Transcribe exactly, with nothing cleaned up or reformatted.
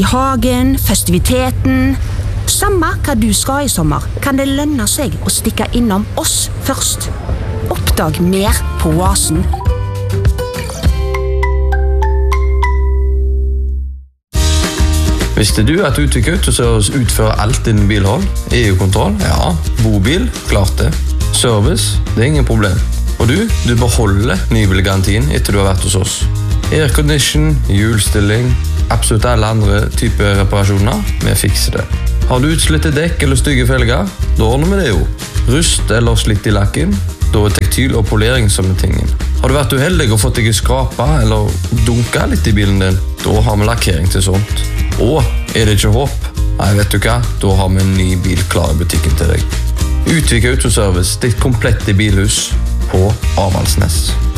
i hagen, festiviteten. Samme hva du skal i sommer, kan det lønne seg å stikke innom oss først. Oppdag mer på Oasen. Visste du at Utvik Autoservice utfører alt innen bilhold? E U-kontroll? Ja. Bobil? Klart det. Service? Det er ingen problem. Og du? Du beholder nybilgarantien etter du har vært hos oss. Aircondition, hjulstilling, absolutt alle andre typer reparasjoner, vi fikser det. Har du utslitte dekk eller stygge felger? Da ordner vi det jo. Rust eller slitt i lakken? Da er tektyl og polering som er tingen. Har du vært uheldig og fått deg skrapa eller dunka litt i bilen din? Da har vi lakkering til sånt. Og er det ikke håp? Nei, vet du hva? Da har vi en ny bil klar i butikken til deg. Utvik Autoservice, ditt komplette bilhus på Avaldsnes.